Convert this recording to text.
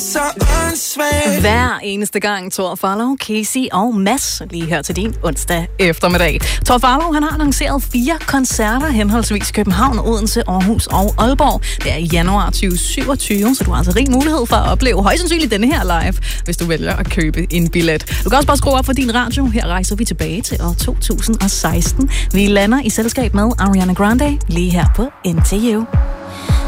så åndssvagt. Hver eneste gang Thor Farlow, Casey og Mads lige her til din onsdag eftermiddag. Thor Farlow, han har annonceret 4 koncerter, henholdsvis København, Odense, Aarhus og Aalborg. Det er i januar 2027, så du har altså rig mulighed for at opleve højst sandsynligt denne her live, hvis du vælger at købe en billet. Du kan også bare skrue op for din radio. Her rejser vi tilbage til år 2016. Vi lander i selskab med Ariana Grande lige her på NTU.